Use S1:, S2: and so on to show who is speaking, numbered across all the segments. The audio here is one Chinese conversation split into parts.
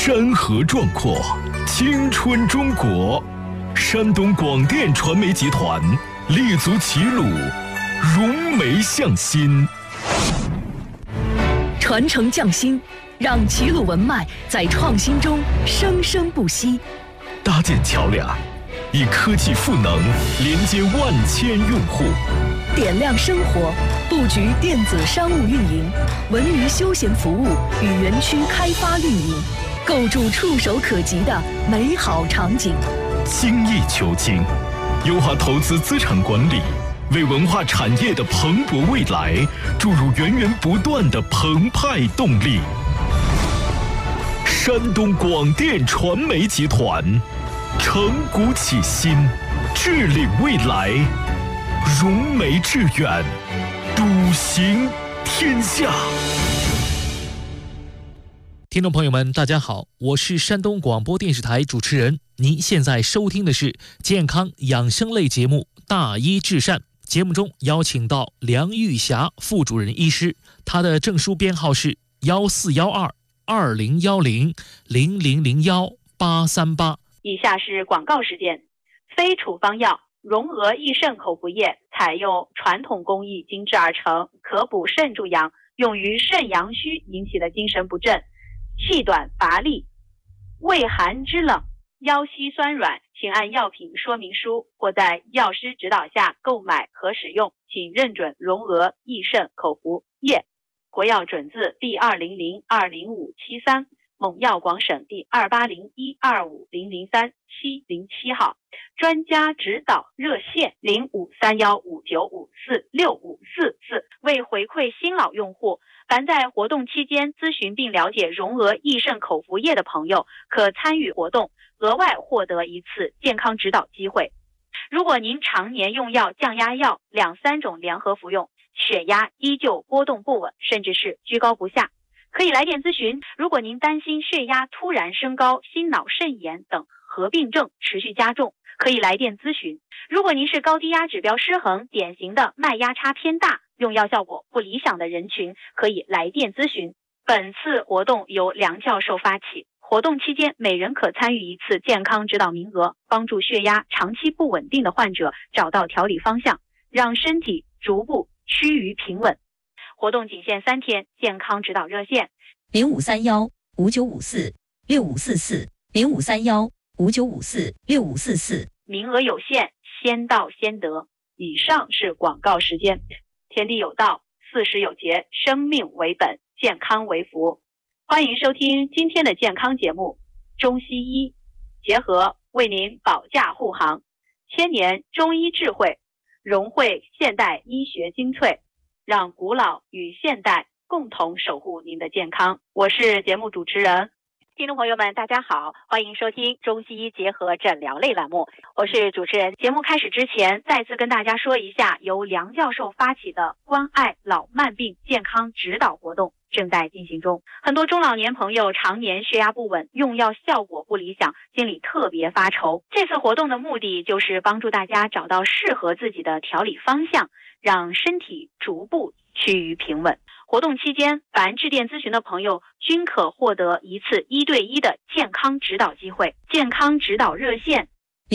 S1: 山河壮阔，青春中国。山东广电传媒集团立足齐鲁，融媒向心，
S2: 传承匠心，让齐鲁文脉在创新中生生不息。
S1: 搭建桥梁，以科技赋能连接万千用户，
S2: 点亮生活，布局电子商务运营、文娱休闲服务与园区开发运营，构筑触手可及的美好场景。
S1: 精益求精，优化投资资产管理，为文化产业的蓬勃未来注入源源不断的澎湃动力。山东广电传媒集团，承古启新，致力未来，融媒致远，笃行天下。
S3: 听众朋友们，大家好，我是山东广播电视台主持人。您现在收听的是健康养生类节目《大医治善》。节目中邀请到梁玉霞副主任医师，她的证书编号是14122010001838。
S4: 以下是广告时间。非处方药融合益肾口服液，采用传统工艺精制而成，可补肾助阳，用于肾阳虚引起的精神不振、气短乏力、畏寒肢冷、腰膝酸软，请按药品说明书或在药师指导下购买和使用，请认准融合益肾口服液，国药准字第200-20573，蒙药广省第280125003-707号，专家指导热线053159546544。为回馈新老用户，凡在活动期间咨询并了解融合益肾口服液的朋友，可参与活动，额外获得一次健康指导机会。如果您常年用药、降压药2-3种联合服用，血压依旧波动不稳，甚至是居高不下，可以来电咨询。如果您担心血压突然升高、心脑肾炎等合并症持续加重，可以来电咨询。如果您是高低压指标失衡、典型的脉压差偏大、用药效果不理想的人群，可以来电咨询。本次活动由梁教授发起，活动期间每人可参与一次健康指导名额，帮助血压长期不稳定的患者找到调理方向，让身体逐步趋于平稳。活动仅限3天，健康指导热线
S5: 053159546544，053159546544，
S4: 名额有限，先到先得。以上是广告时间。天地有道，40有节，生命为本，健康为福。欢迎收听今天的健康节目，中西医结合，为您保驾护航。千年中医智慧，融汇现代医学精粹，让古老与现代共同守护您的健康。我是节目主持人。听众朋友们，大家好，欢迎收听中西医结合诊疗类栏目，我是主持人。节目开始之前，再次跟大家说一下，由梁教授发起的关爱老慢病健康指导活动正在进行中。很多中老年朋友常年血压不稳，用药效果不理想，心里特别发愁。这次活动的目的就是帮助大家找到适合自己的调理方向，让身体逐步趋于平稳。活动期间，凡致电咨询的朋友均可获得一次1对1的健康指导机会。健康指导热线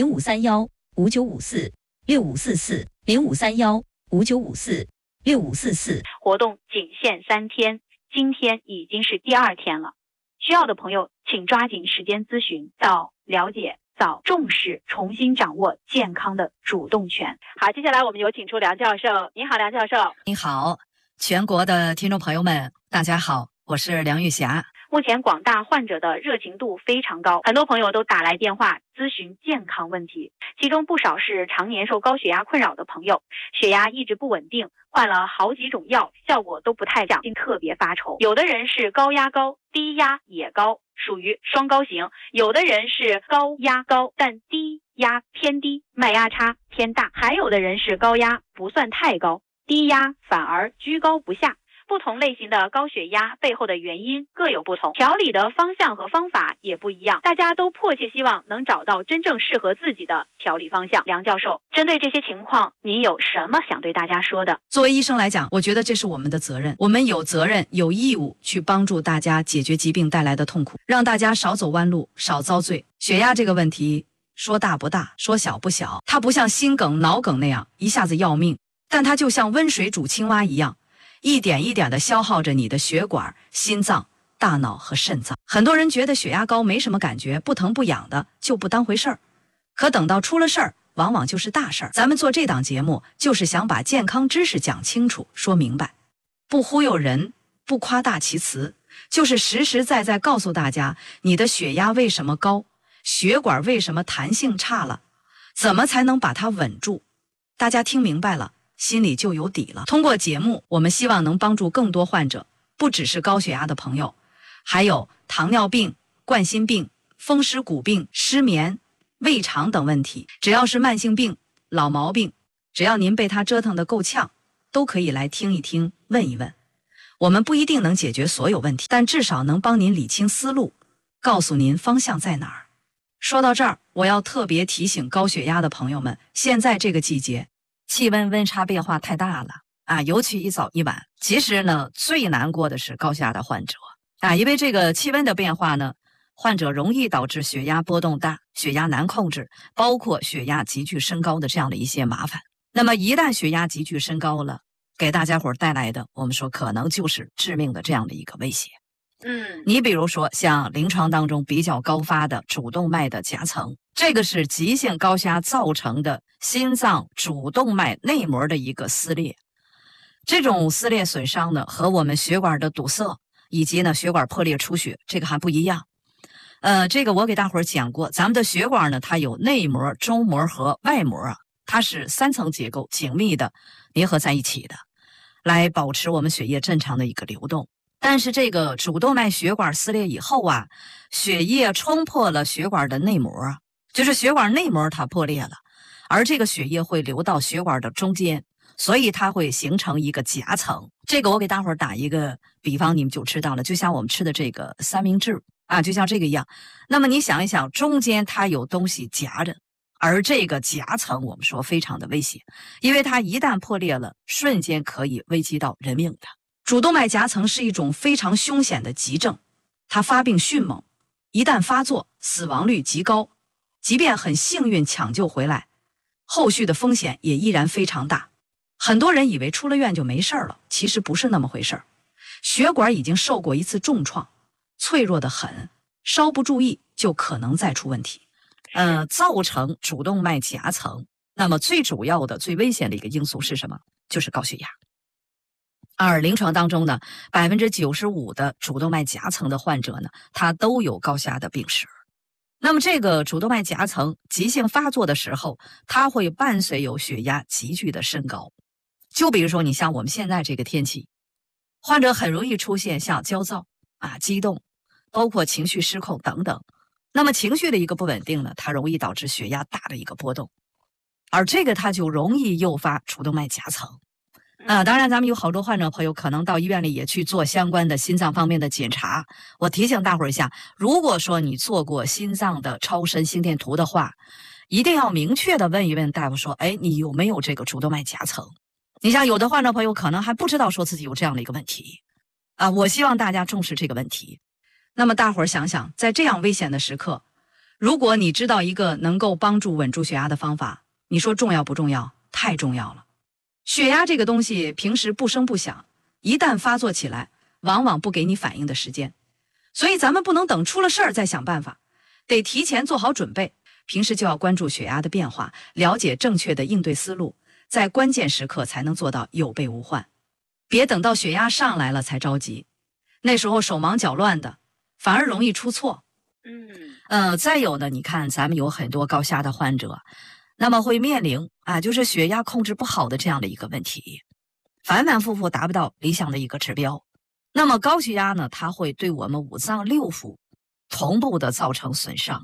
S5: 053159546544，053159546544。
S4: 活动仅限3天，今天已经是第2天了。需要的朋友请抓紧时间咨询，早了解，早重视，重新掌握健康的主动权。好，接下来我们有请出梁教授。你好，梁教授。
S6: 你好，全国的听众朋友们，大家好，我是梁玉霞。
S4: 目前广大患者的热情度非常高，很多朋友都打来电话咨询健康问题，其中不少是常年受高血压困扰的朋友，血压一直不稳定，换了好几种药，效果都不太降，特别发愁。有的人是高压高，低压也高，属于双高型；有的人是高压高，但低压偏低，脉压差偏大；还有的人是高压不算太高，低压反而居高不下。 不同类型的高血压背后的原因各有不同，调理的方向和方法也不一样，大家都迫切希望能找到真正适合自己的调理方向。梁教授，针对这些情况，您有什么想对大家说的？
S6: 作为医生来讲，我觉得这是我们的责任，我们有责任有义务去帮助大家解决疾病带来的痛苦，让大家少走弯路，少遭罪。血压这个问题说大不大，说小不小，它不像心梗、脑梗那样一下子要命，但它就像温水煮青蛙一样，一点一点地消耗着你的血管、心脏、大脑和肾脏。很多人觉得血压高没什么感觉，不疼不痒的就不当回事儿，可等到出了事儿，往往就是大事儿。咱们做这档节目就是想把健康知识讲清楚说明白，不忽悠人，不夸大其词，就是实实在在告诉大家你的血压为什么高，血管为什么弹性差了，怎么才能把它稳住。大家听明白了，心里就有底了。通过节目，我们希望能帮助更多患者，不只是高血压的朋友，还有糖尿病、冠心病、风湿骨病、失眠、胃肠等问题。只要是慢性病、老毛病，只要您被它折腾得够呛，都可以来听一听，问一问。我们不一定能解决所有问题，但至少能帮您理清思路，告诉您方向在哪儿。说到这儿，我要特别提醒高血压的朋友们，现在这个季节气温温差变化太大了啊，尤其一早一晚。其实呢，最难过的是高血压的患者啊，因为这个气温的变化呢，患者容易导致血压波动大，血压难控制，包括血压急剧升高的这样的一些麻烦。那么一旦血压急剧升高了，给大家伙带来的，我们说可能就是致命的这样的一个威胁。你比如说像临床当中比较高发的主动脉的夹层，这个是急性高血压造成的心脏主动脉内膜的一个撕裂。这种撕裂损伤呢，和我们血管的堵塞以及呢血管破裂出血这个还不一样。这个我给大伙儿讲过，咱们的血管呢，它有内膜、中膜和外膜啊，它是3层结构紧密的粘合在一起的，来保持我们血液正常的一个流动。但是这个主动脉血管撕裂以后啊，血液冲破了血管的内膜，就是血管内膜它破裂了，而这个血液会流到血管的中间，所以它会形成一个夹层。这个我给大伙儿打一个比方，你们就知道了，就像我们吃的这个三明治啊，就像这个一样。那么你想一想，中间它有东西夹着，而这个夹层我们说非常的危险，因为它一旦破裂了，瞬间可以危及到人命的。主动脉夹层是一种非常凶险的急症，它发病迅猛，一旦发作，死亡率极高，即便很幸运抢救回来，后续的风险也依然非常大。很多人以为出了院就没事了，其实不是那么回事。血管已经受过一次重创，脆弱得很，稍不注意就可能再出问题。造成主动脉夹层，那么最主要的、最危险的一个因素是什么？就是高血压。而临床当中呢，95%的主动脉夹层的患者呢，他都有高血压的病史。那么这个主动脉夹层急性发作的时候，它会伴随有血压急剧的升高。就比如说你像我们现在这个天气，患者很容易出现像焦躁啊、激动，包括情绪失控等等。那么情绪的一个不稳定呢，它容易导致血压大的一个波动，而这个它就容易诱发主动脉夹层。当然咱们有好多患者朋友可能到医院里也去做相关的心脏方面的检查。我提醒大伙儿一下，如果说你做过心脏的超声心电图的话，一定要明确的问一问大夫说，你有没有这个主动脉夹层？你像有的患者朋友可能还不知道说自己有这样的一个问题我希望大家重视这个问题。那么大伙儿想想，在这样危险的时刻，如果你知道一个能够帮助稳住血压的方法，你说重要不重要？太重要了。血压这个东西平时不声不响，一旦发作起来，往往不给你反应的时间。所以咱们不能等出了事儿再想办法，得提前做好准备。平时就要关注血压的变化，了解正确的应对思路，在关键时刻才能做到有备无患。别等到血压上来了才着急，那时候手忙脚乱的，反而容易出错。再有呢，你看咱们有很多高血压的患者，那么会面临就是血压控制不好的这样的一个问题，反反复复达不到理想的一个指标。那么高血压呢，它会对我们五脏六腑同步的造成损伤，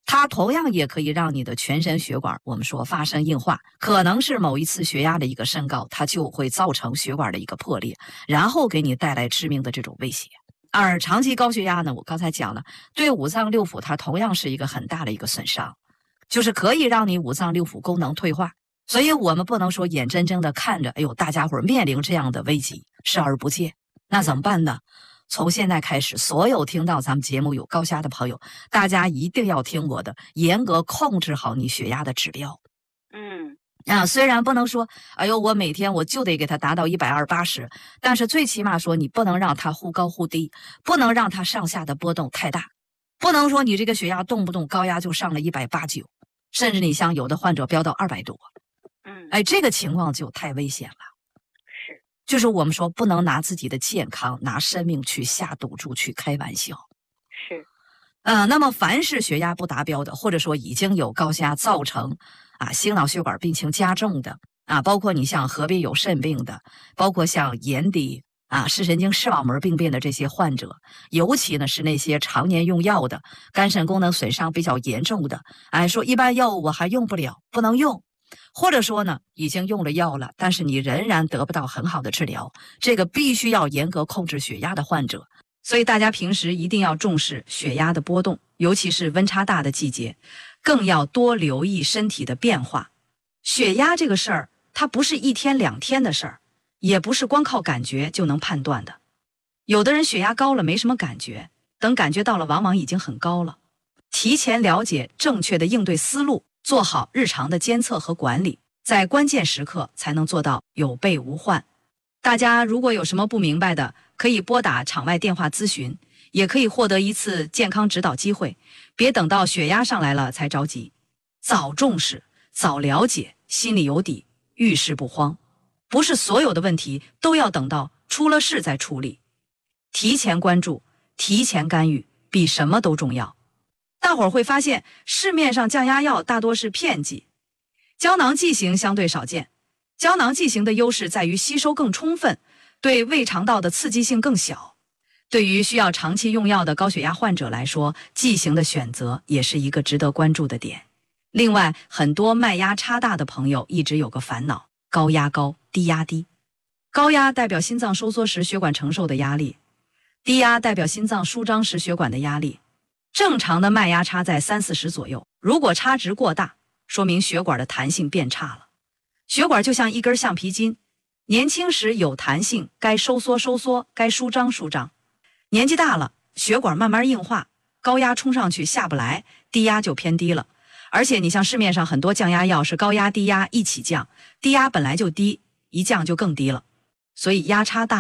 S6: 它同样也可以让你的全身血管我们说发生硬化，可能是某一次血压的一个升高，它就会造成血管的一个破裂，然后给你带来致命的这种威胁。而长期高血压呢，我刚才讲了，对五脏六腑它同样是一个很大的一个损伤，就是可以让你五脏六腑功能退化。所以我们不能说眼睁睁的看着，哎呦，大家伙面临这样的危机视而不见，那怎么办呢？从现在开始，所有听到咱们节目有高血压的朋友，大家一定要听我的，严格控制好你血压的指标。虽然不能说，哎呦，我每天我就得给它达到120/80，但是最起码说你不能让它忽高忽低，不能让它上下的波动太大，不能说你这个血压动不动高压就上了180，甚至你像有的患者飙到200多，这个情况就太危险了。就是我们说不能拿自己的健康、拿生命去下赌注、去开玩笑。那么凡是血压不达标的，或者说已经有高血压造成心脑血管病情加重的包括你像合并有肾病的，包括像眼底视神经视网膜病变的这些患者，尤其呢是那些常年用药的、肝肾功能损伤比较严重的，说一般药物我还用不了，不能用。或者说呢，已经用了药了，但是你仍然得不到很好的治疗，这个必须要严格控制血压的患者。所以大家平时一定要重视血压的波动，尤其是温差大的季节，更要多留意身体的变化。血压这个事儿，它不是1天2天的事儿，也不是光靠感觉就能判断的。有的人血压高了没什么感觉，等感觉到了往往已经很高了。提前了解正确的应对思路，做好日常的监测和管理，在关键时刻才能做到有备无患。大家如果有什么不明白的，可以拨打场外电话咨询，也可以获得一次健康指导机会。别等到血压上来了才着急，早重视，早了解，心里有底，遇事不慌。不是所有的问题都要等到出了事再处理，提前关注，提前干预，比什么都重要。大伙儿会发现，市面上降压药大多是片剂，胶囊剂型相对少见。胶囊剂型的优势在于吸收更充分，对胃肠道的刺激性更小。对于需要长期用药的高血压患者来说，剂型的选择也是一个值得关注的点。另外，很多脉压差大的朋友一直有个烦恼，高压高，低压低。高压代表心脏收缩时血管承受的压力，低压代表心脏舒张时血管的压力。正常的脉压差在30-40左右，如果差值过大，说明血管的弹性变差了。血管就像一根橡皮筋，年轻时有弹性，该收缩收缩，该舒张舒张。年纪大了，血管慢慢硬化，高压冲上去下不来，低压就偏低了。而且你像市面上很多降压药是高压低压一起降，低压本来就低，一降就更低了。所以压差大